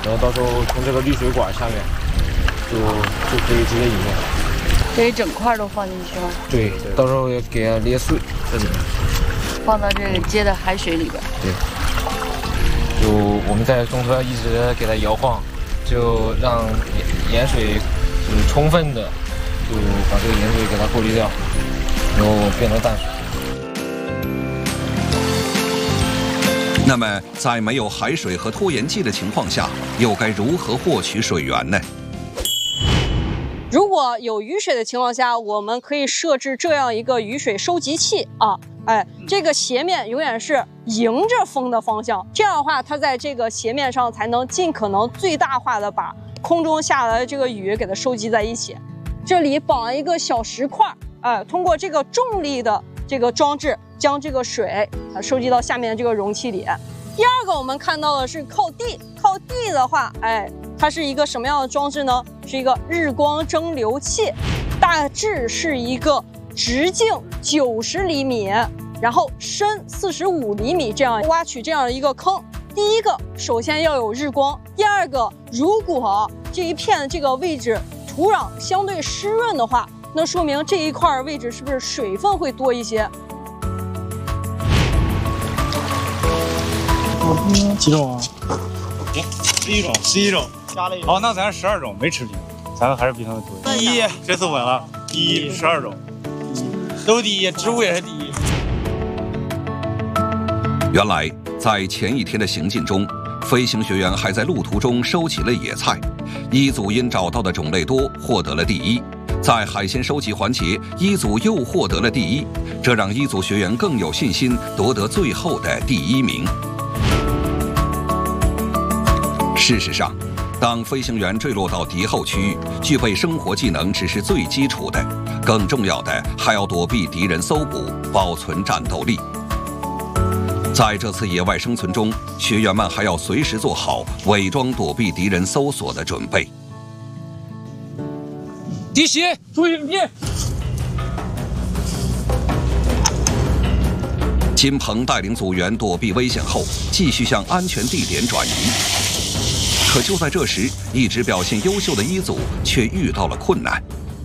然后到时候从这个滤水管下面就可以直接饮用。 这一整块都放进去吗？ 对，到时候也给它捏碎， 放到这个接的海水里边。 对，就我们在中途要一直给它摇晃，就让盐水就是充分的就把这个盐水给它过滤掉，然后变成淡水。 那么，在没有海水和脱盐剂的情况下，又该如何获取水源呢？ 如果有雨水的情况下，我们可以设置这样一个雨水收集器啊，这个斜面永远是迎着风的方向，这样的话，它在这个斜面上才能尽可能最大化的把空中下来的这个雨给它收集在一起。这里绑了一个小石块，通过这个重力的这个装置，将这个水收集到下面的这个容器里。第二个我们看到的是靠地的话，它是一个什么样的装置呢？是一个日光蒸馏器，大致是一个直径90厘米，然后深45厘米，这样挖取这样的一个坑。第一个，首先要有日光；第二个，如果这一片这个位置土壤相对湿润的话，那说明这一块位置是不是水分会多一些？ 几种啊 ？11种，加了一种。好，那咱12种没吃平，咱还是比他们多。第一，这次稳了。第一，12种，都第一，植物也是第一。 原来，在前一天的行进中，飞行学员还在路途中收起了野菜。一组因找到的种类多，获得了第一。在海鲜收集环节，一组又获得了第一，这让一组学员更有信心夺得最后的第1名。事实上，当飞行员坠落到敌后区域，具备生活技能只是最基础的，更重要的还要躲避敌人搜捕，保存战斗力。在这次野外生存中，学员们还要随时做好伪装躲避敌人搜索的准备。 敌袭，注意你！ 金鹏带领组员躲避危险后，继续向安全地点转移。可就在这时，一直表现优秀的一组却遇到了困难。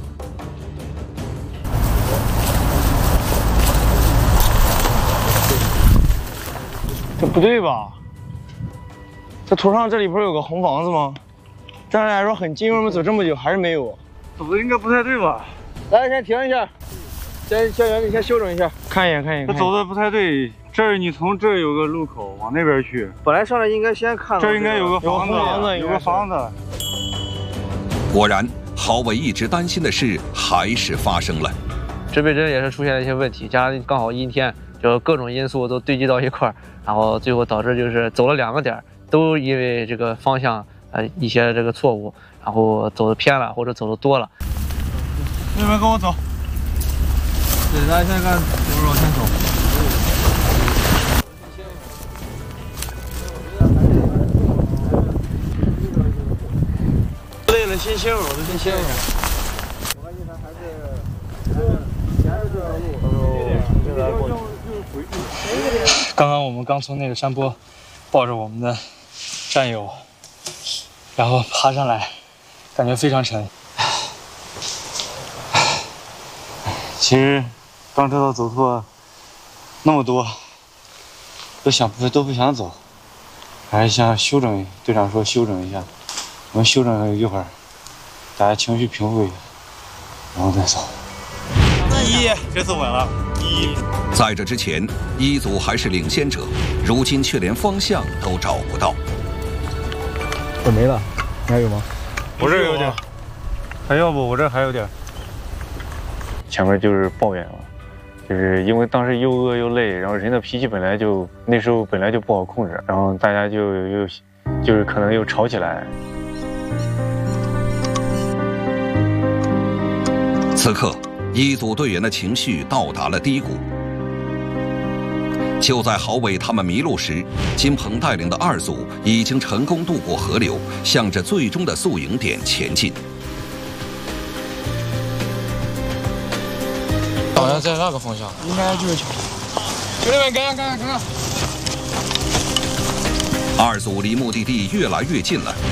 这不对吧？这图上这里不是有个红房子吗？这样来说很近，为什么走这么久还是没有？ 走的应该不太对吧？ 来，先停一下，校园你先休整一下，看一眼看一眼。 这走的不太对，这儿你从这儿有个路口往那边去。 本来上来应该先看。 这应该有个房子，有个房子。 果然，郝伟一直担心的事还是发生了。 指北针也是出现了一些问题，加上刚好阴天，就各种因素都堆积到一块儿，然后最后导致就是走了2个点，都因为这个方向一些这个错误，然后走的偏了或者走的多了。 那边跟我走。 对，大家现在看，就是往前走。累了，先歇会儿，我先歇会儿。我发现他还是沿着这条路， 刚刚我们刚从那个山坡抱着我们的战友，然后爬上来，感觉非常沉。其实刚知道走错那么多，都不想走，还是想休整。队长说休整一下，我们休整一会儿，大家情绪平复一下，然后再走。第一，这次稳了。第一。 在这之前，一组还是领先者，如今却连方向都找不到。 我没了，你还有吗？ 我这有点，还要不我这还有点。 前面就是抱怨了，就是因为当时又饿又累，然后人的脾气那时候本来就不好控制，然后大家就是可能又吵起来。 此刻，一组队员的情绪到达了低谷。就在郝伟他们迷路时，金鹏带领的2组已经成功渡过河流，向着最终的宿营点前进。 好像在那个方向， 应该就是桥。 兄弟们，看！ 2组离目的地越来越近了，